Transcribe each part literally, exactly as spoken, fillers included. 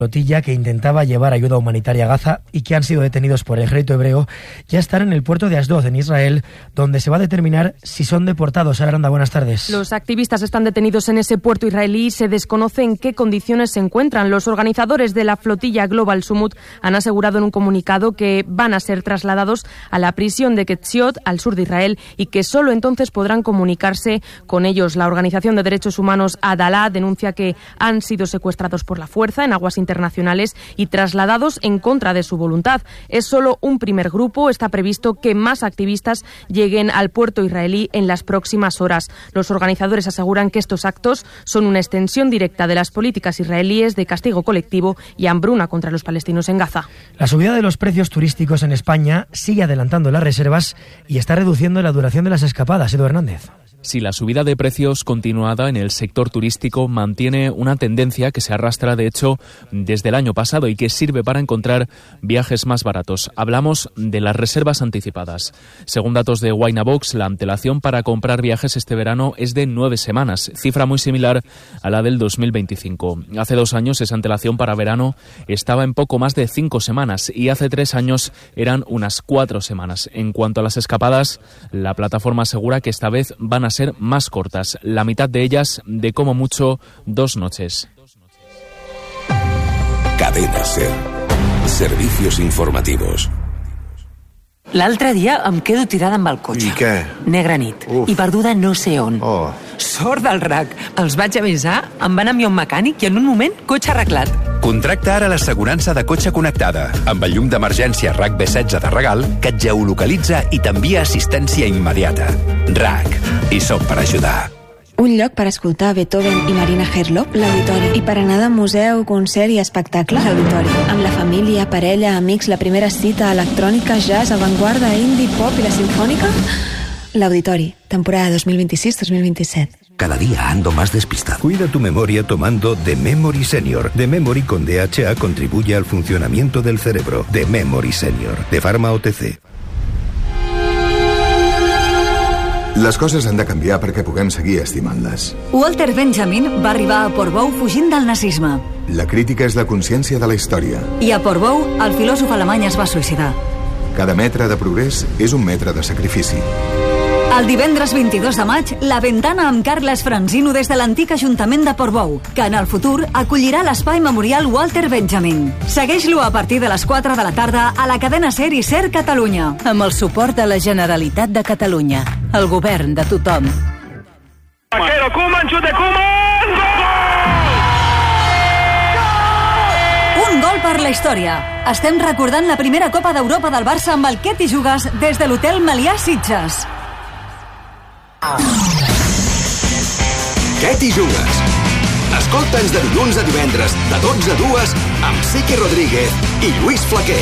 flotilla que intentaba llevar ayuda humanitaria a Gaza y que han sido detenidos por el ejército hebreo ya están en el puerto de Asdod, en Israel, donde se va a determinar si son deportados. Sara Aranda, buenas tardes. Los activistas están detenidos en ese puerto israelí y se desconoce en qué condiciones se encuentran. Los organizadores de la flotilla Global Summit han asegurado en un comunicado que van a ser trasladados a la prisión de Ketziot, al sur de Israel, y que solo entonces podrán comunicarse con ellos. La organización de derechos humanos Adalah denuncia que han sido secuestrados por la fuerza en aguas internacionales y trasladados en contra de su voluntad. Es solo un primer grupo. Está previsto que más activistas lleguen al puerto israelí en las próximas horas. Los organizadores aseguran que estos actos son una extensión directa de las políticas israelíes de castigo colectivo y hambruna contra los palestinos en Gaza. La subida de los precios turísticos en España sigue adelantando las reservas y está reduciendo la duración de las escapadas. Edu Hernández. Si la subida de precios continuada en el sector turístico mantiene una tendencia que se arrastra, de hecho, desde el año pasado y que sirve para encontrar viajes más baratos. Hablamos de las reservas anticipadas. Según datos de Winabox, la antelación para comprar viajes este verano es de nueve semanas, cifra muy similar a la del dos mil veinticinco. Hace dos años esa antelación para verano estaba en poco más de cinco semanas y hace tres años eran unas cuatro semanas. En cuanto a las escapadas, la plataforma asegura que esta vez van a ser más cortas, la mitad de ellas de como mucho dos noches. Cadena SER. Servicios informativos. L'altre dia em quedo tirada amb el cotxe. I què? Negra nit. Uf. I perduda no sé on. Oh. Sort del R A C. Els vaig avisar, em van enviar un mecànic i en un moment, cotxe arreglat. Contracta ara l'assegurança de cotxe connectada amb el llum d'emergència R A C B setze de regal que et geolocalitza i t'envia assistència immediata. R A C. I som per ajudar. Un lloc per escoltar Beethoven i Marina Herlop, l'Auditori. I per anar de museu, concert i espectacle, l'Auditori. Amb la família, parella, amics, la primera cita, electrònica, jazz, avantguarda, indie, pop i la sinfònica... L'Auditori, temporada dos mil vint-i-sis dos mil vint-i-set. Cada día ando más despistado. Cuida tu memoria tomando The Memory Senior. The Memory con D H A contribuye al funcionamiento del cerebro. The Memory Senior, de Pharma O T C. Les coses han de canviar perquè puguem seguir estimant-les. Walter Benjamin va arribar a Portbou fugint del nazisme. La crítica és la consciència de la història. I a Portbou, el filòsof alemany es va suïcidar. Cada metre de progrés és un metre de sacrifici. El divendres vint-i-dos de maig, La Ventana amb Carles Franzino des de l'antic Ajuntament de Portbou, que en el futur acollirà l'espai memorial Walter Benjamin. Segueix-lo a partir de les quatre de la tarda a la cadena SER i SER Catalunya. Amb el suport de la Generalitat de Catalunya, el govern de tothom. Vaquero, Koeman, xut de Koeman! Un gol per la història. Estem recordant la primera Copa d'Europa del Barça amb el Què t'hi jugues des de l'Hotel Melià Sitges. Què t'hi jugues? Escolta'ns de dilluns a divendres, de dotze a dues, amb Sique Rodríguez i Lluís Flaquer.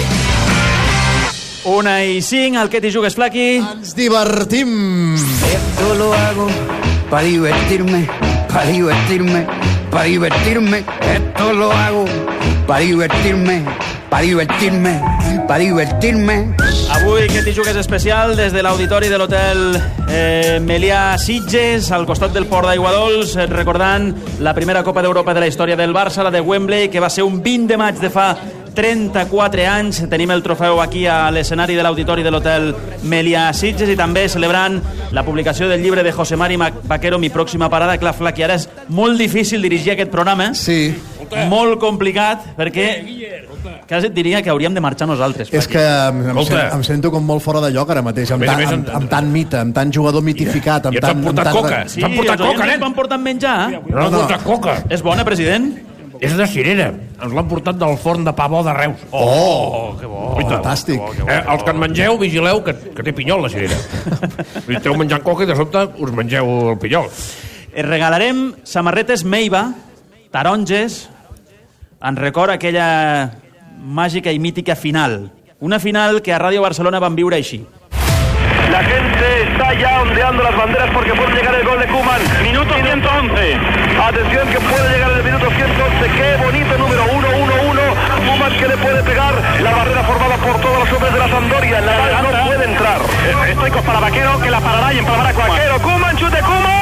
Una i cinc, el Què t'hi jugues, Flaqui? Ens divertim! Esto lo hago para divertirme, para divertirme, para divertirme. Esto lo hago para divertirme, para divertirme, para divertirme. Avui Què t'hi jugues especial des de l'auditori de l'hotel eh, Melià Sitges, al costat del Port d'Aiguadols, eh, recordant la primera Copa d'Europa de la història del Barça, la de Wembley, que va ser un vint de maig de fa trenta-quatre anys. Tenim el trofeu aquí a l'escenari de l'auditori de l'hotel Melià Sitges i també celebrant la publicació del llibre de José Mari Vaquero, Mi pròxima parada. Clar, Flaqui, ara és molt difícil dirigir aquest programa. Sí. Molt complicat, perquè quasi et diria que hauríem de marxar nosaltres. És que em, em, sent, em sento com molt fora de lloc ara mateix, amb, ta, amb, amb tant mite, amb tant jugador mitificat, amb I ens tant... han portat amb coca. Sí, S'han portat els coca, nen. Van portant menjar. No, no. portat coca. És bona, president? És de cirera. Ens l'han portat del forn de pa bo de Reus. Oh, oh que bo. Fantàstic. Que bo, que bo, eh, els que en mengeu, vigileu, que, que té pinyol la cirera. I esteu menjant coca i de sobte us mengeu el pinyol. Et regalarem samarretes Meiba, taronges, en record aquella màgica i mítica final. Una final que a Radio Barcelona van viure així. La gente está ya ondeando las banderas porque puede llegar el gol de Koeman. Minuto ciento once. Atención que puede llegar el minuto ciento once. Qué bonito número uno uno uno. Koeman que le puede pegar. La barrera formada por todos los hombres de la Sampdoria. La bala no puede entrar. Estoicos para Vaquero que la parará y empalará a Koeman. Vaquero, Koeman, chute Koeman.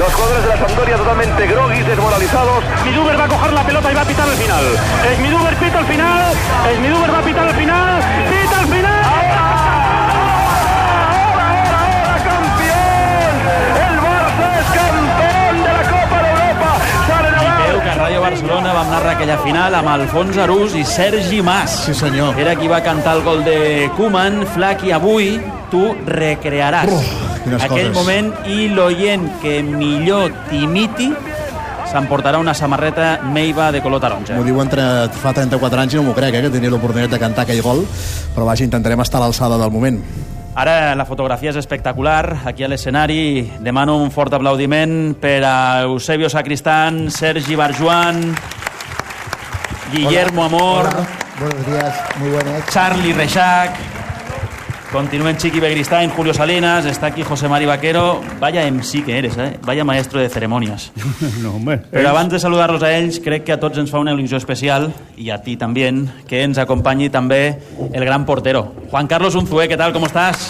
Los jugadores de la Sampdoria totalmente groggy, desmoralizados. Schmiduber va a coger la pelota y va a pitar el final. Schmiduber pita el final. Schmiduber va a pitar el final. ¡Pita el final! ¡Ahora, ahora, ahora, campeón! El Barça és campió de la Copa d'Europa. Sale Nadal. Veu que a Ràdio Barcelona vam narrar aquella final amb Alfons Arús i Sergi Mas. Sí, senyor. Era qui va cantar el gol de Koeman. Flaqui, avui tu recrearàs Quines aquell coses. moment i l'oient que millor t'imiti s'emportarà una samarreta Meiva de color taronja. M'ho diu entre fa trenta-quatre anys i no m'ho crec, eh, que tenia l'oportunitat de cantar aquell gol, però vaja, intentarem estar a l'alçada del moment. Ara la fotografia és espectacular, aquí a l'escenari. Demano un fort aplaudiment per a Eusebio Sacristán, Sergi Barjuan, Guillermo Hola. Amor, Hola. Buenos días, muy buenas. Charlie Reixac, continúen Chiqui Begristain, Julio Salinas, está aquí José Mari Vaquero. Vaya M C que eres, eh? Vaya maestro de ceremonias. No, hombre. Però abans de saludar-los a ells, crec que a tots ens fa una il·lusió especial, i a ti també, que ens acompanyi també el gran portero. Juan Carlos Unzué, ¿qué tal? ¿Cómo estás?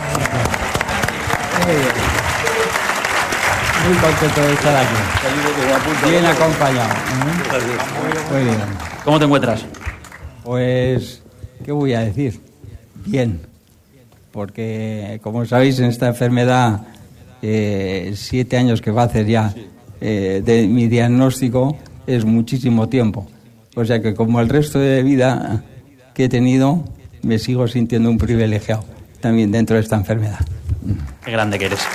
Muy contento de estar aquí. Bien acompañado. Muy bien. ¿Cómo te encuentras? Pues, ¿qué voy a decir? Bien. Porque, como sabéis, en esta enfermedad, eh, siete años que va a hacer ya eh, de mi diagnóstico es muchísimo tiempo. O sea que, como el resto de vida que he tenido, me sigo sintiendo un privilegiado también dentro de esta enfermedad. Qué grande que eres.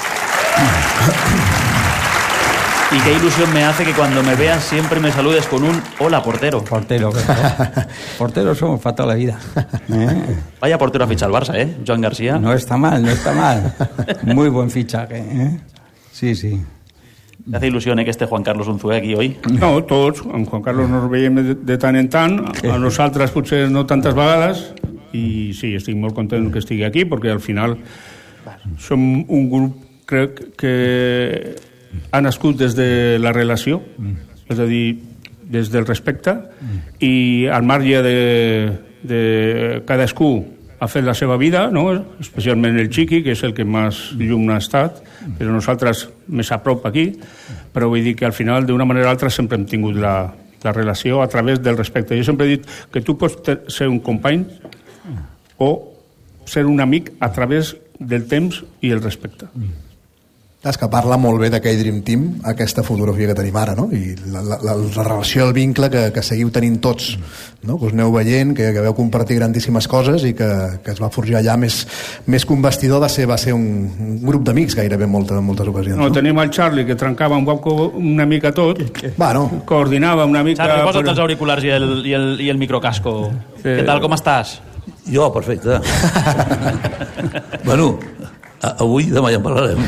Y qué ilusión me hace que cuando me veas siempre me saludes con un hola, portero. Portero, claro. Porteros somos para toda la vida. ¿Eh? Vaya portero a fichar al Barça, ¿eh? Joan García. No está mal, no está mal. Muy buen fichaje, ¿eh? Sí, sí. ¿Te hace ilusión eh, que esté Juan Carlos Unzué aquí hoy? No, tots. Amb Juan Carlos nos veiem de, de tant en tant. A nosaltres potser no tantes vegades. I sí, estic molt content que estigui aquí, perquè al final som un grup, crec, que ha nascut des de la relació, és a dir, des del respecte, i al marge de, de cadascú ha fet la seva vida, no? Especialment el Chiqui, que és el que més llum ha estat, però nosaltres més a prop aquí, però vull dir que al final, d'una manera o altra, sempre hem tingut la, la relació a través del respecte. Jo sempre he dit que tu pots ser un company o ser un amic a través del temps i el respecte. És que parla molt bé d'aquell Dream Team, aquesta fotografia que tenim ara, no? I la, la, la, la relació, el vincle que, que seguiu tenint tots, no? Que us aneu veient, que, que veu compartir grandíssimes coses i que, que es va forjar allà més, més que un vestidor, va ser, va ser un, un grup d'amics gairebé en moltes, moltes ocasions. No, no? Tenim el Charlie, que trencava un poc una mica tot, bueno. coordinava una mica... Charlie, posa't però... els auriculars i el, i el, i el microcasco. Sí. Què tal, com estàs? Jo, perfecte. Bueno, avui demà ja en parlarem.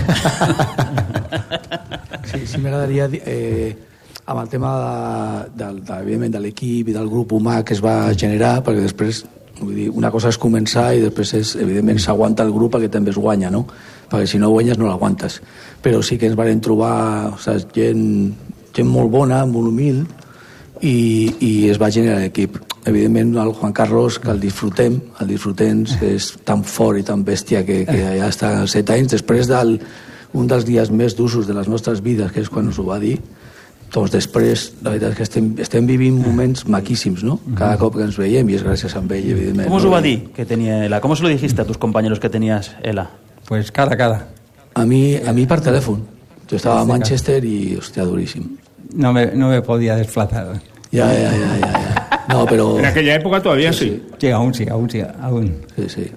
Sí, sí m'agradaria eh, amb el tema de, de, de, evidentment de l'equip i del grup humà que es va generar, perquè després vull dir, una cosa és començar i després és, evidentment s'aguanta el grup perquè també es guanya, no? Perquè si no guanyes no l'aguantes, però sí que ens vam trobar, o sigui, gent, gent molt bona, molt humil, i, i es va generar l'equip. Evidentment el Juan Carlos, que el disfrutem, el disfrutem, és tan fort i tan bèstia que, que ja està als set anys, després del un dels dies més d'usos de les nostres vides, que és quan ens ho va dir, doncs després, la veritat és que estem, estem vivint moments maquíssims, ¿no? Cada cop que ens veiem, i és gràcies a ell, evidentment. ¿Cómo os lo va a dir que tenía Ela? ¿Cómo se lo dijiste a tus compañeros que tenías Ela? Pues cara a cara. A mí, a mí per telèfon. Jo estava a Manchester i, hòstia, duríssim. No me, no me podía desplazar. Ya, ya, ya, ya, ya. No, pero... En aquella época todavía sí. Sí, sí aún sí, aún sí, aún. Sí, sí.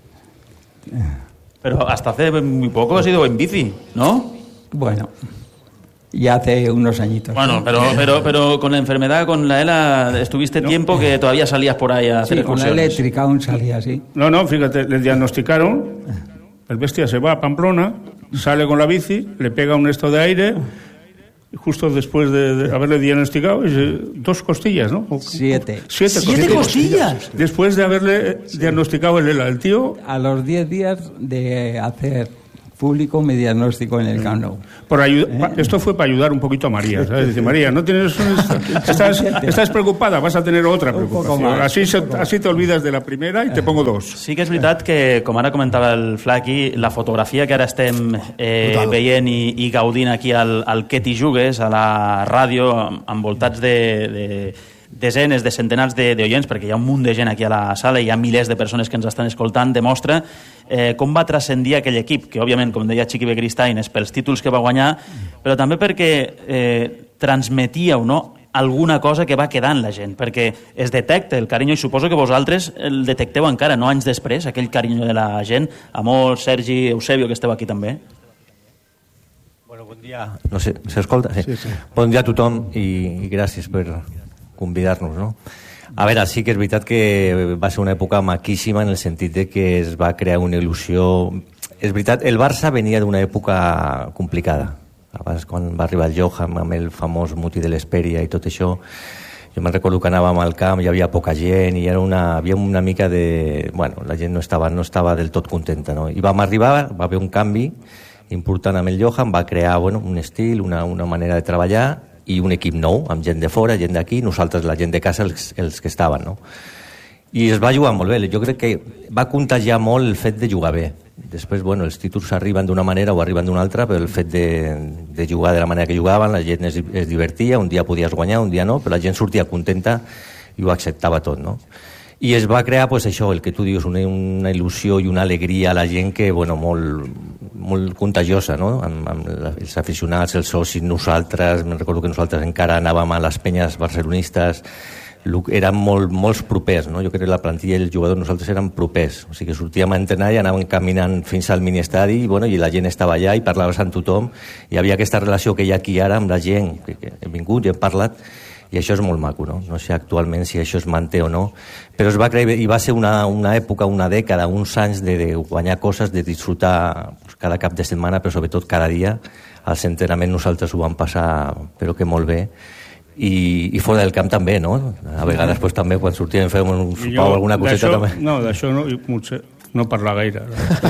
Pero hasta hace muy poco has ido en bici, ¿no? Bueno, ya hace unos añitos. Bueno, pero, pero, pero con la enfermedad, con la ELA, estuviste no. tiempo que todavía salías por ahí a hacer sí, con la eléctrica aún salía, sí. No, no, fíjate, le diagnosticaron, el bestia se va a Pamplona, sale con la bici, le pega un esto de aire... justo después de, de haberle diagnosticado, dos costillas, ¿no? Siete. Siete, ¿Siete costillas? costillas. Después de haberle diagnosticado el ELA, el tío... A los diez días de hacer público me diagnóstico en el Camp Nou. Por ayuda, ¿Eh? Esto fue para ayudar un poquito a María, ¿sabes? Dice, María, no tienes, estás, estás preocupada, vas a tener otra preocupación. Así, se, así te olvidas de la primera y te pongo dos. Sí que és veritat que, com ara comentava el Flaqui, la fotografia que ara estem eh, veient i, i gaudint aquí al, al Que t'hi jugues, a la ràdio, envoltats de, de desenes, de centenars d'oients, perquè hi ha un munt de gent aquí a la sala, hi ha milers de persones que ens estan escoltant, demostra eh, com va transcendir aquell equip, que òbviament, com deia Chiqui Begiristain, és pels títols que va guanyar, però també perquè eh, transmetíeu, no?, alguna cosa que va quedar en la gent, perquè es detecta el carinyo, i suposo que vosaltres el detecteu encara, no anys després, aquell carinyo de la gent. Amor, Sergi, Eusebio, que esteu aquí també. Bueno, bon dia. No sé, s'escolta? Sí. Sí, sí. Bon dia a tothom i, i gràcies per convidar-nos, no? A veure, sí que és veritat que va ser una època maquíssima en el sentit de que es va crear una il·lusió. És veritat, el Barça venia d'una època complicada. Abans, quan va arribar el Johan amb el famós muti de l'Hesperia i tot això, jo me'n recordo que anàvem al camp, hi havia poca gent i era una, havia una mica de... Bueno, la gent no estava, no estava del tot contenta, no? I vam arribar, va haver un canvi important amb el Johan, va crear, bueno, un estil, una, una manera de treballar i un equip nou, amb gent de fora, gent d'aquí, nosaltres, la gent de casa, els, els que estaven, no? I es va jugar molt bé. Jo crec que va contagiar molt el fet de jugar bé. Després, bueno, els títols arriben d'una manera o arriben d'una altra, però el fet de, de jugar de la manera que jugaven, la gent es, es divertia, un dia podies guanyar, un dia no, però la gent sortia contenta i ho acceptava tot, no? I es va crear, pues, això, el que tu dius, una, una il·lusió i una alegria a la gent que, bueno, molt, molt contagiosa, no? Amb, amb els aficionats, els socis, nosaltres, me'n recordo que nosaltres encara anàvem a les penyes barcelonistes, eren molt, molts propers, no? Jo crec que la plantilla i els jugadors nosaltres eren propers, o sigui que sortíem a entrenar i anàvem caminant fins al miniestadi i, bueno, i la gent estava allà i parlaves amb tothom i hi havia aquesta relació que hi ha aquí ara amb la gent que, que hem vingut i hem parlat i això és molt maco, no? No sé actualment si això es manté o no, però es va crear i va ser una, una època, una dècada, uns anys de, de guanyar coses, de disfrutar pues, cada cap de setmana, però sobretot cada dia. Als entrenaments nosaltres ho vam passar, però que molt bé. I, i fora del camp també, no? A vegades pues, també quan sortíem fèiem un sopar o alguna coseta també. No, d'això no, no parlar gaire.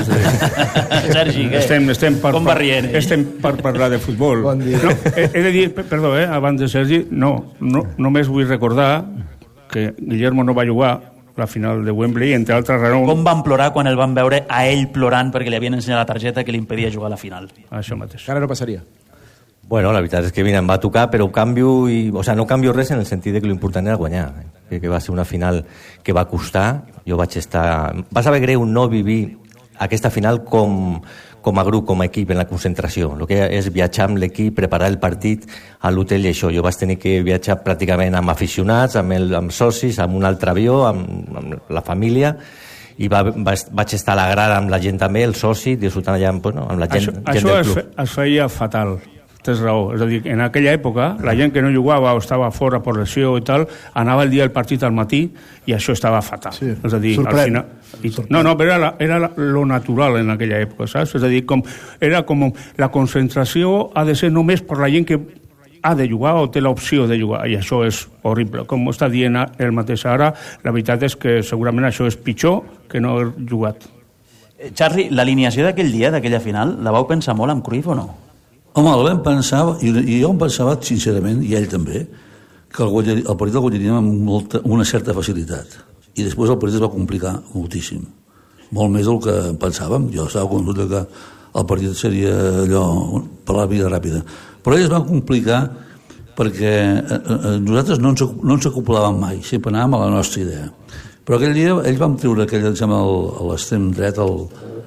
Sergi, què? Estem, estem per, com va rient? Estem per parlar de futbol. Bon dia. No, he, he de dir, perdó, eh, abans de Sergi, no, no, només vull recordar que Guillermo no va jugar la final de Wembley, entre altres raons... Com van plorar quan el van veure a ell plorant perquè li havien ensenyat la targeta que li impedia jugar a la final? Això mateix. Ara no passaria. Bueno, la veritat és que mira, em va tocar, però canvio, i, o sea, no canvio res en el sentit de que l'important era guanyar. Eh? Que va ser una final que va costar. Jo vaig estar... Va saber greu no vivir aquesta final com, com a grup, com a equip, en la concentració. El que és viatjar amb l'equip, preparar el partit a l'hotel i això. Jo vaig tenir que viatjar pràcticament amb aficionats, amb, el, amb socis, amb un altre avió, amb, amb la família, i va, va, vaig estar a la grada amb la gent també, el soci, disfrutant allà amb, bueno, amb la gent, això, gent això del club. Això es feia fatal. Tens raó, és a dir, en aquella època la gent que no jugava o estava fora per lesió i tal, anava el dia del partit al matí i això estava fatal. Sí. És a dir, al final... I, no, no, però era, la, era la, lo natural en aquella època, saps? És a dir, com, era com la concentració ha de ser només per la gent que ha de jugar o té l'opció de jugar, i això és horrible. Com està dient el mateix ara, la veritat és que segurament això és pitjor que no haver jugat. Charlie, l'alineació d'aquell dia, d'aquella final, la vau pensar molt amb Cruyff o no? Home, el vam pensar, i, i jo em pensava, sincerament, i ell també, que el, guanyaria, el partit el guanyaríem amb molta, una certa facilitat. I després el partit es va complicar moltíssim. Molt més del que pensàvem. Jo estava convençut que el partit seria allò per la vida ràpida. Però ells es van complicar perquè eh, eh, nosaltres no ens, no ens acoplàvem mai, sempre anàvem a la nostra idea. Però aquell dia ells van treure aquell, l'extrem dret, el...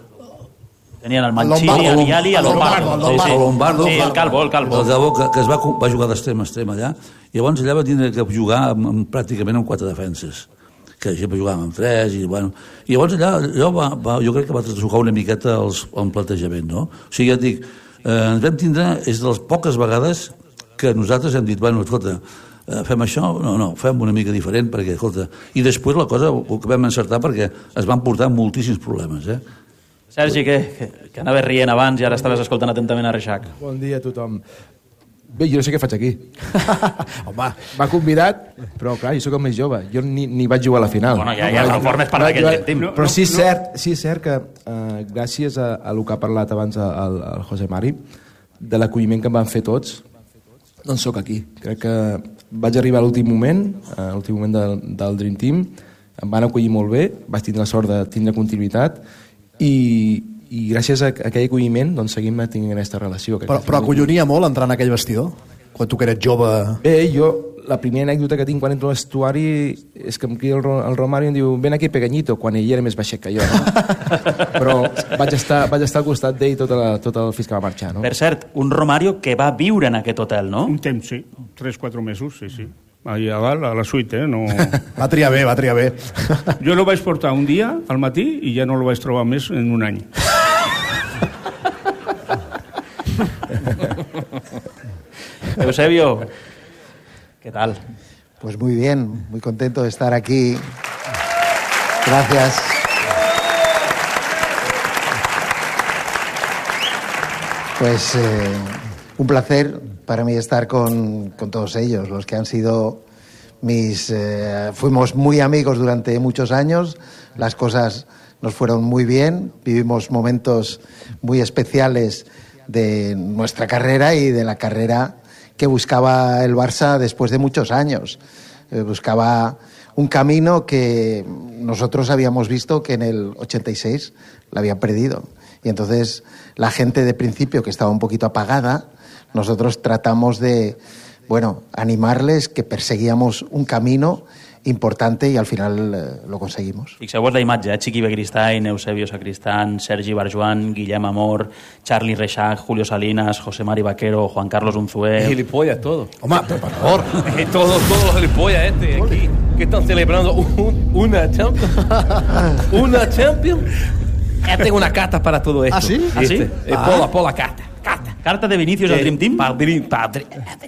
Tenien el Mancini, el Viali, el Lombardo. El Lombardo, el Lombardo, sí, el Calvo, el Calvo. El Calvo, que, que es va, va jugar d'extrem a extrem allà, i llavors allà va tindre que jugar amb, amb, pràcticament amb quatre defenses, que sempre jugàvem amb tres, i bueno... I llavors allà, allò va, va, jo crec que va tocar una miqueta els, el plantejament, no? O sigui, ja et dic, eh, ens vam tindre, és de les poques vegades que nosaltres hem dit, bueno, escolta, eh, fem això? No, no, fem una mica diferent, perquè, escolta... I després la cosa ho vam encertar perquè es van portar moltíssims problemes, eh? Sergi, que, que, que anaves rient abans i ara estaves escoltant atentament a Reixac. Bon dia a tothom. Bé, jo no sé què faig aquí. Home, m'ha convidat, però clar, jo sóc el més jove. Jo ni, ni vaig jugar a la final. Bueno, ja, ja no formes part d'aquest team. Però sí és cert, sí és cert que uh, gràcies a, a el que ha parlat abans el, el José Mari, de l'acolliment que em van fer tots, doncs sóc aquí. Crec que vaig arribar a l'últim moment, a l'últim moment del, del Dream Team, em van acollir molt bé, vaig tindre la sort de tindre continuïtat i, i gràcies a aquell acolliment doncs seguim mantenint aquesta relació. Però, però acollonia molt entrar en aquell vestidor? Quan tu que eres jove... Bé, jo, la primera anècdota que tinc quan entro a l'estuari és que em crida el, el Romario i em diu ven aquí pequeñito, quan ell era més baixet que jo, no? Però vaig estar, vaig estar al costat d'ell tot, la, tot el fins que va marxar, no? Per cert, un Romario que va viure en aquest hotel, no? Un temps, sí. Tres, quatre mesos, sí, sí. Allà a dalt, a la suite, eh? No... Va triar bé, va triar bé. Jo lo vaig portar un dia al matí i ja no lo vaig trobar més en un any. Eusebio, ¿qué tal? Pues muy bien, muy contento de estar aquí. Gracias. Pues eh, un placer para mí estar con, con todos ellos, los que han sido mis... Eh, fuimos muy amigos durante muchos años, las cosas nos fueron muy bien, vivimos momentos muy especiales de nuestra carrera y de la carrera que buscaba el Barça después de muchos años. Eh, buscaba un camino que nosotros habíamos visto que en el ochenta y seis la había perdido. Y entonces la gente de principio, que estaba un poquito apagada, nosotros tratamos de, bueno, animarles, que perseguíamos un camino importante y al final eh, lo conseguimos. Fixeu-vos la imatge, eh? Chiqui Begiristain, Eusebio Sacristán, Sergi Barjuan, Guillem Amor, Charlie Reixac, Julio Salinas, José Mari Vaquero, Juan Carlos Unzué... Gilipollas, todo. Home, pero por favor. todos, todos los gilipollas este aquí, que están celebrando un, una Champions. Una Champions. Ya tengo una carta para todo esto. ¿Ah, sí? ¿Ah, sí? Eh, Ah. Pola, pola carta. Carta. Carta de Vinicius al Dream Team? Padre, padre.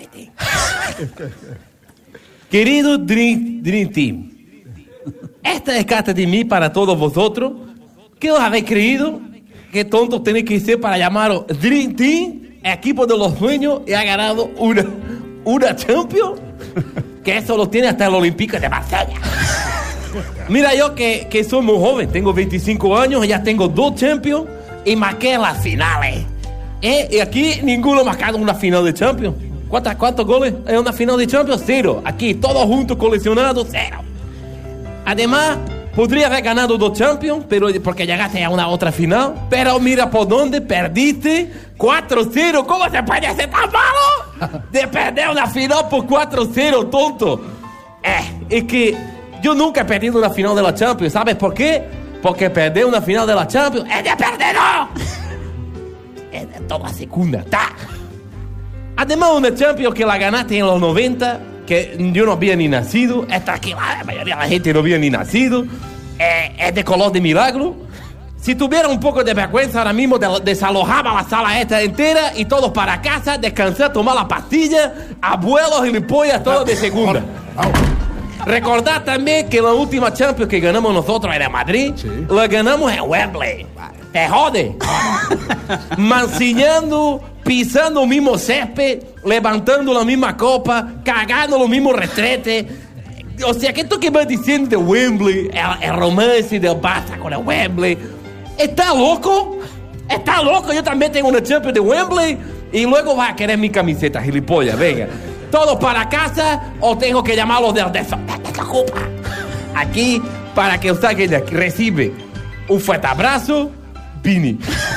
Querido Dream, Dream Team, esta es carta de mí para todos vosotros. ¿Qué os habéis creído? ¿Qué tontos tenéis que ser para llamaros Dream Team, equipo de los sueños, y ha ganado una, una Champions? Que eso lo tiene hasta el Olímpico de Marsella. Mira, yo que, que soy muy joven, tengo veinticinco años, ya tengo dos Champions y marqué las finales. ¿Eh? Y aquí ninguno ha marcado una final de Champions. ¿Cuántos, ¿Cuántos goles en una final de Champions? Cero. Aquí, todos juntos coleccionados, cero. Además, podría haber ganado dos Champions, pero porque llegaste a una otra final. Pero mira por dónde perdiste cuatro cero. ¿Cómo se puede ser tan malo de perder una final por cuatro cero, tonto? Eh, es que yo nunca he perdido una final de la Champions. ¿Sabes por qué? Porque perder una final de la Champions es de perdedor. Es de toda segunda. ¡Ta! Además, una Champions que la ganaste en los noventa, que yo no había ni nacido. Esta aquí, la mayoría de la gente no había ni nacido. Eh, es de color de milagro. Si tuviera un poco de vergüenza, ahora mismo desalojaba la sala esta entera y todos para casa, descansar, tomar la pastilla, abuelos, gilipollas, todos de segunda. Recordad también que la última Champions que ganamos nosotros era Madrid, sí. La ganamos en Wembley. Te jode. Mancillando, pisando el mismo césped, levantando la misma copa, cagando los mismos retretes. O sea, ¿qué tú que vas diciendo de Wembley? El, el romance del Barça con el Wembley. ¿Está loco? ¿Está loco? Yo también tengo una Champions de Wembley y luego va a querer mi camiseta, gilipollas. Venga. ¿Todos para casa o tengo que llamarlos del desocupa? Aquí, para que usted recibe un fuerte abrazo, Vini.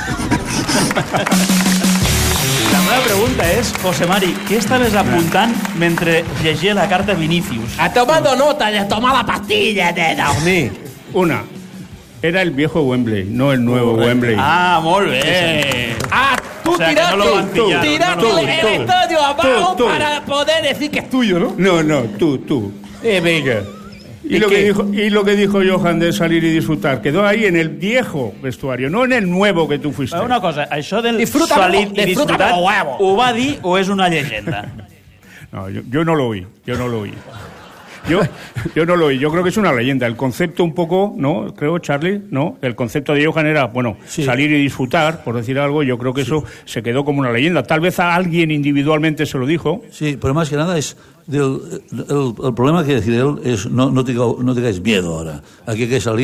La meva pregunta és, José Mari, què estaves apuntant mentre llegia la carta Vinicius? Ha tomado nota de tomar la pastilla de dormir. Una, era el viejo Wembley, no el nuevo Wembley. Ah, molt bé. Ah, tú O sea, que tiraste, no lo han pillado, tiraste no, no, el, tú, el estadio abajo tú, tú. para poder decir que es tuyo, ¿no? No, no, tú, tú. Eh, venga. Y lo, que dijo, y lo que dijo Johan de salir y disfrutar quedó ahí en el viejo vestuario, no en el nuevo que tú fuiste. Una cosa, això del Disfruta salir como- i disfruta disfrutar, como huevo. ho va dir o és una llegenda? No, yo, yo no lo oí, yo no lo oí. Yo, yo no lo oí, yo creo que es una leyenda. El concepto un poco, ¿no? Creo, Charlie, ¿no? El concepto de Johan era, bueno, Sí. salir y disfrutar, por decir algo. Yo creo que eso se quedó como una leyenda. Tal vez a alguien individualmente se lo dijo. Sí, pero más que nada es del, el, el problema que decir él es no, no, tenga, no tengáis miedo ahora. Aquí hay que salir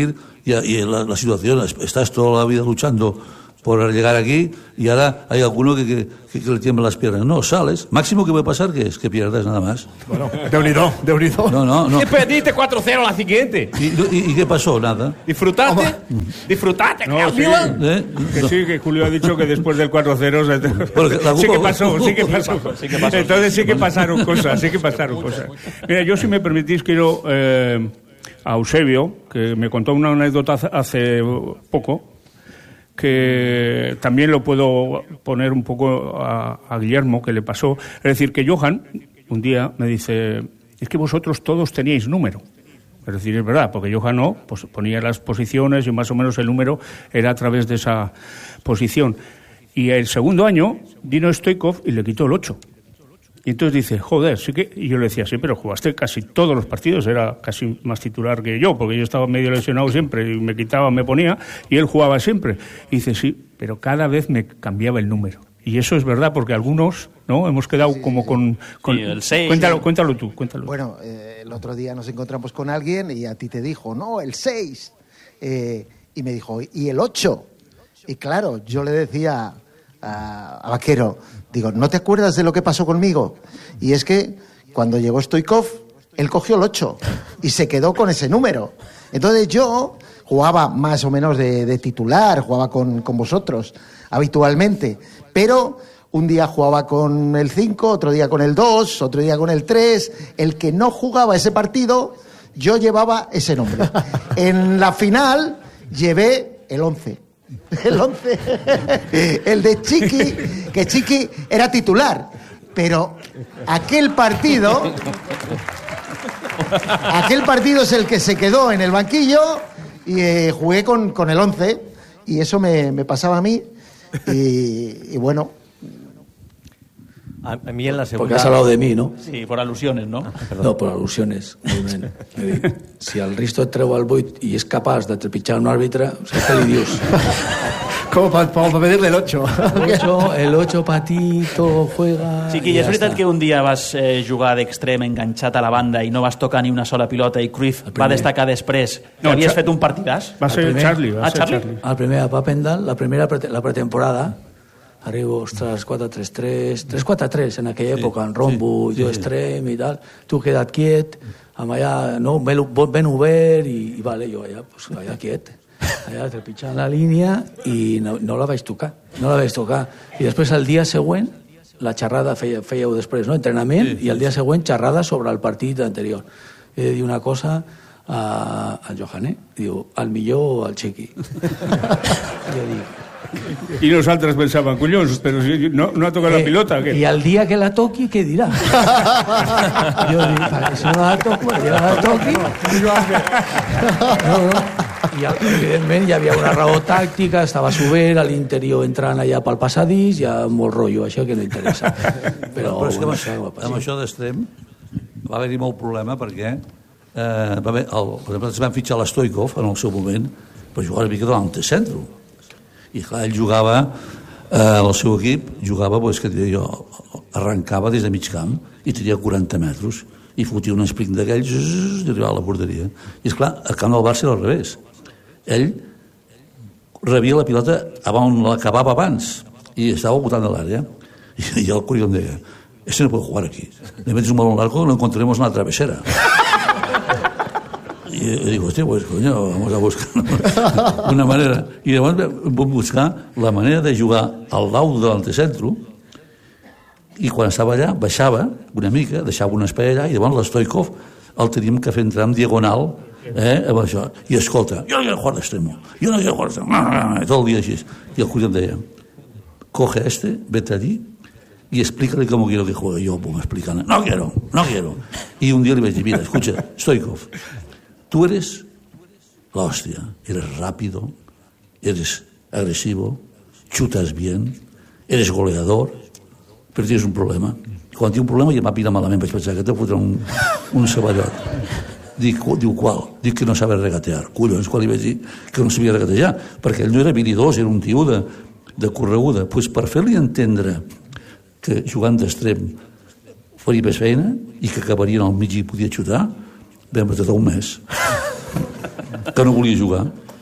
y, y la, la situación, estás toda la vida luchando por llegar aquí y ahora hay alguno que, que, que le tiembla las piernas. No, sales. Máximo que puede pasar que es que pierdas nada más. Bueno, Deunidó, Deunidó. No, no, no. Y perdiste cuatro cero la siguiente. ¿Y, y, y qué pasó? Nada. ¿Disfrutaste? Hombre. ¿Disfrutaste? No, sí, ¿Eh? que sí, que Julio ha dicho que después del cuatro cero se... sí que pasó, sí que pasó. Sí que pasó. Entonces sí que pasaron cosas, sí que pasaron cosas. Mira, yo si me permitís quiero eh, a Eusebio, que me contó una anécdota hace poco, que también lo puedo poner un poco a, a Guillermo, que le pasó. Es decir, que Johan un día me dice, es que vosotros todos teníais número. Es decir, es verdad, porque Johan no, pues ponía las posiciones y más o menos el número era a través de esa posición. Y el segundo año vino Stoichkov y le quitó el ocho. Y entonces dice, joder, sí que... Y yo le decía, sí, pero jugaste casi todos los partidos, era casi más titular que yo, porque yo estaba medio lesionado siempre, y me quitaba, me ponía, y él jugaba siempre. Y dice, sí, pero cada vez me cambiaba el número. Y eso es verdad, porque algunos, ¿no? Hemos quedado sí, como sí. con... con sí, el seis. Cuéntalo, cuéntalo tú, cuéntalo. Bueno, eh, el otro día nos encontramos con alguien y a ti te dijo, no, el seis. Eh, y me dijo, ¿y el ocho? Y claro, yo le decía a, a Vaquero, digo, ¿no te acuerdas de lo que pasó conmigo? Y es que cuando llegó Stoichkov, él cogió el ocho y se quedó con ese número. Entonces yo jugaba más o menos de, de titular, jugaba con, con vosotros habitualmente, pero un día jugaba con el cinco, otro día con el dos, otro día con el tres. El que no jugaba ese partido, yo llevaba ese nombre. En la final llevé el once. El once, el de Chiqui, que Chiqui era titular, pero aquel partido, aquel partido es el que se quedó en el banquillo y eh, jugué con, con el once y eso me, me pasaba a mí y, y bueno. A, a mí en la segunda... Porque has hablado de mí, ¿no? Sí, por alusiones, ¿no? Ah, no, por alusiones. Si el Risto et treu al buit i és capaç de trepitjar un àrbitre, o sigui, que li dius? Como para pa pedirle el ocho. El ocho, el ocho patito, juega... Sí, que ja és veritat està. Que un dia vas eh, jugar d'extrem enganxat a la banda i no vas tocar ni una sola pilota i Cruyff va destacar després que no, havies Char... fet un partidàs. Va ser primer, Charlie. Va ah, ser Charlie? Charlie. El primer a Papendal, la primera pre la pretemporada, arribo, ostres, quatre tres tres, tres quatre tres en aquella sí, època, en rombo, sí, jo sí, extrem i tal, tu queda't quiet, amb allà, no, ben, ben obert, i, i vale, jo allà, pues, allà quiet, allà trepitjant la línia, i no, no la vaig tocar, no la vaig tocar. I després, el dia següent, la xerrada feia, fèieu després, no?, entrenament, sí, i el dia següent, xerrada sobre el partit anterior. He de dir una cosa a, a Johan, eh? Diu, al millor o al Chiqui. I jo dic, i nosaltres pensàvem, collons, però no, no ha tocat eh, la pilota. ¿Qué? I el dia que la toqui, què dirà? Jo dic, perquè si no la toco, el dia que la toqui... No, no. I, evidentment, hi havia una raó tàctica, estava sobert, a l'interior entrant allà pel passadís, hi ha molt rotllo, això que no interessa. Però, però és que bueno, amb això, amb això d'extrem va haver-hi molt problema perquè eh, va haver, el, per exemple, es van fitxar l'Stoichkov en el seu moment per jugar una mica davant de centre. I clar, ell jugava, eh, el seu equip jugava, pues, que jo, arrencava des de mig camp i tenia quaranta metres i fotia un sprint d'aquells i arribava a la porteria. I esclar, al camp del Barça era al revés. Ell rebia la pilota on l'acabava abans i estava botant a l'àrea. I, i el Curió em deia, este no puede jugar aquí. Le metes un balón largo, lo encontraremos en la travesera. Y digo, hostia, pues coño, vamos a buscar una manera. I llavors vam buscar la manera de jugar al lau de l'antecentro i quan estava allà baixava una mica, deixava un espai allà i llavors l'Stoichkov el teníem que fer entrar en diagonal eh, amb això. I escolta, jo no quiero jugar d'extremo, jo no quiero jugar d'extremo, tot el dia així. I el Curió em deia, coge este, vete allí y explícale cómo quiero que juegue. Yo, pues me explican, no quiero, no quiero. Y un día le dije, mira, escucha, Stoichkov, tú eres la hostia, eres rápido, eres agresivo, chutas bien, eres goleador, però tens un problema. I quan tinc un problema ja m'ha pirat malament, vaig pensar que te fotrà un, un saballot. Dic, diu, qual? Dic que no sabe regatear. Collons, quan li vaig dir que no sabia regatejar, perquè ell no era habilidós, era un tio de, de correguda. Pues per fer-li entendre que jugant d'extrem faria més feina i que acabarien al mig i podia xutar, vam estar un mes que no volia jugar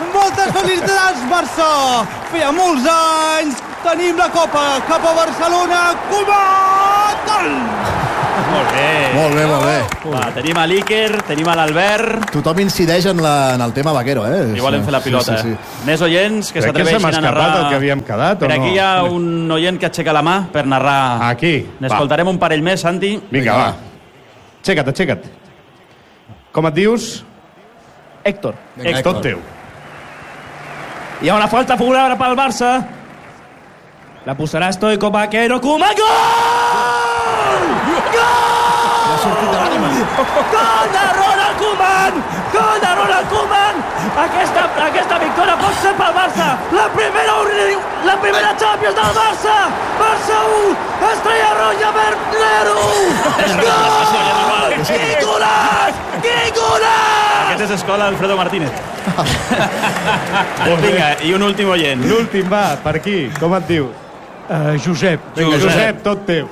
Moltes felicitats, Barça! Feia molts anys, tenim la Copa cap a Barcelona, Koeman! Gol! Molt bé. Molt bé, molt bé. Va, tenim a l'Iker, tenim a l'Albert. Tothom incideix en, la, en el tema Vaquero, eh? Igual hem fet la pilota. Sí, sí, sí. Més oients que s'atreveixin a narrar... el que havíem quedat, per o no? aquí hi ha un oient que aixeca la mà per narrar... Aquí. N'escoltarem un parell més, Santi. Vinga, va. Aixeca't, aixeca't. Com et dius? Héctor. Héctor. Tot teu. Hi ha una falta favorable pel Barça. La posarà Stoico Vaquero. Koeman, gol! Gol! Gol de Ronald Koeman! Gol de Ronald Koeman! Aquesta, aquesta victòria pot ser pel Barça. La primera, la primera Champions del Barça. Barça u, Estrella Roja Bertnero. Gol! Quin golaç! Quin golaç! Aquesta és escola Alfredo Martínez. Vinga, i un últim oient. L'últim, va, per aquí. Com et dius? Uh, Josep. Vinga, Josep. Josep, tot teu.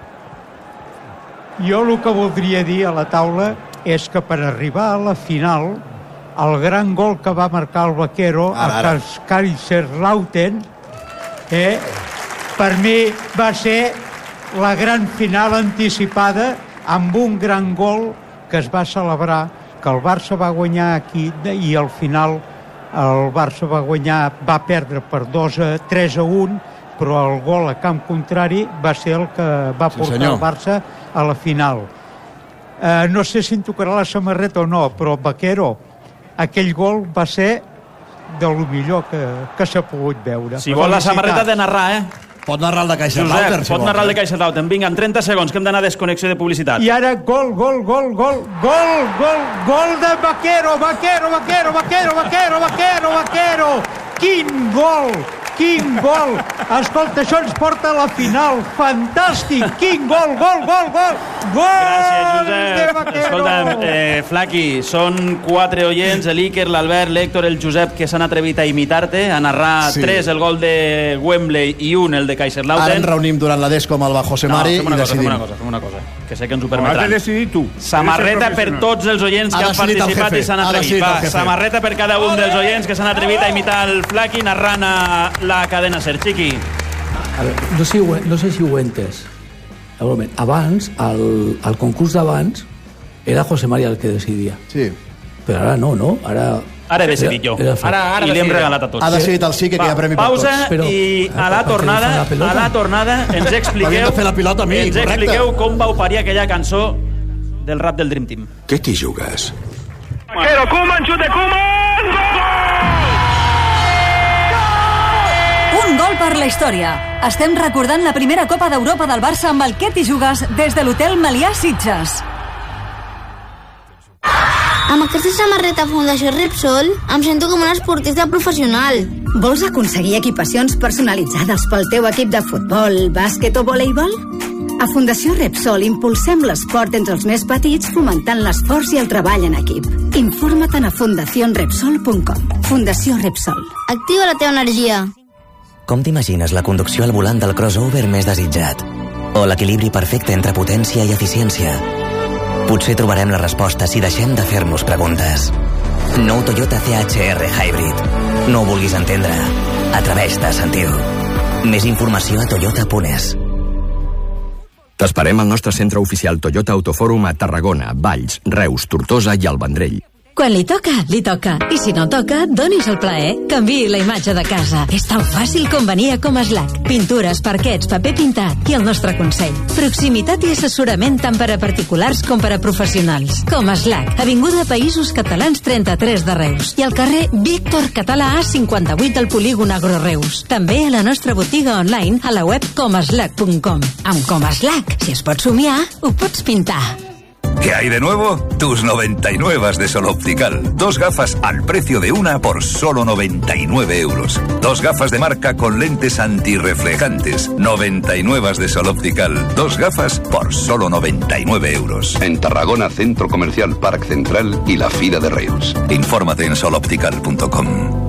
Jo el que voldria dir a la taula és que per arribar a la final, el gran gol que va marcar el Vaquero a Kaiserslautern, eh, per mi va ser la gran final anticipada amb un gran gol que es va celebrar, que el Barça va guanyar aquí i al final el Barça va guanyar, va perdre per dos a tres a un, però el gol a camp contrari va ser el que va portar sí, el Barça a la final. Eh, no sé si em tocarà la samarreta o no, però Vaquero, aquell gol va ser de lo millor que, que s'ha pogut veure. Si vol la samarreta de narrar, eh? Pot narrar el de Kaiserslautern, si pot narrar el de Kaiserslautern. Vinga, en trenta segons, que hem d'anar a desconnexió de publicitat. I ara gol, gol, gol, gol, gol, gol, gol de Vaquero, Vaquero, Vaquero, Vaquero, Vaquero, Vaquero, Vaquero. Quin gol! Quin gol! Escolta, això ens porta a la final. Fantàstic! Quin gol, gol, gol, gol! Gol! Gràcies, Josep. Escolta'm, eh, Flaqui, són quatre oients, l'Iker, l'Albert, l'Héctor, el Josep, que s'han atrevit a imitar-te, a narrar sí. tres el gol de Wembley i un el de Kaiserslautern. Ara ens reunim durant la Desco amb el va José Mari no, i decidim. Fem una cosa, fem una cosa, que sé que ens ho permetran. Has de decidir tu. Samarreta per tots els oients que han participat i s'han atrevit. Va, samarreta per cada un dels oients que s'han atrevit a imitar el Flaqui narrant a la cadena Ser, Chiqui. A veure, no sé, no sé si ho he entès. Abans, el, el concurs d'abans, era José María el que decidia. Sí. Però ara no, no? Ara... Ara he decidit jo. Ara, ara I li hem regalat a tots. Ha decidit el sí que, que hi ha premi per tots. Pausa però, i a la tornada, a la tornada ens expliqueu, fer la pilota a mi, ens expliqueu com vau parir aquella cançó del rap del Dream Team. Què t'hi jugues? Pero Koeman, xute Koeman! Un gol per la història. Estem recordant la primera Copa d'Europa del Barça amb el Què t'hi jugues des de l'hotel Melià Sitges. Amb aquesta samarreta Fundació Repsol em sento com un esportista professional. Vols aconseguir equipacions personalitzades pel teu equip de futbol, bàsquet o voleibol? A Fundació Repsol impulsem l'esport entre els més petits fomentant l'esforç i el treball en equip. Informa-te'n a fundación repsol punt com. Fundació Repsol. Activa la teva energia. Com t'imagines la conducció al volant del crossover més desitjat? O l'equilibri perfecte entre potència i eficiència? Potser trobarem la resposta si deixem de fer-nos preguntes. Nou Toyota C H R Hybrid. No ho vulguis entendre. Atreveix-te a sentir-ho. Més informació a toyota punt es. T'esperem al nostre centre oficial Toyota Autofòrum a Tarragona, Valls, Reus, Tortosa i el Vendrell. Quan li toca, li toca. I si no toca, donis el plaer. Canviï la imatge de casa. És tan fàcil com venir a Comaslac. Pintures, parquets, paper pintat i el nostre consell. Proximitat i assessorament tant per a particulars com per a professionals. Comaslac, Avinguda Països Catalans trenta-tres de Reus. I al carrer Víctor Català A cinquanta-vuit del Polígon Agro Reus. També a la nostra botiga online a la web comaslac punt com. Amb Comaslac, si es pot somiar, ho pots pintar. ¿Qué hay de nuevo? Tus noventa y nueve de Sol Optical. Dos gafas al precio de una por solo noventa y nueve euros. Dos gafas de marca con lentes antirreflejantes. noventa y nueve de Sol Optical. Dos gafas por solo noventa y nueve euros. En Tarragona, Centro Comercial Parc Central y la Fira de Reus. Infórmate en sol optical punto com.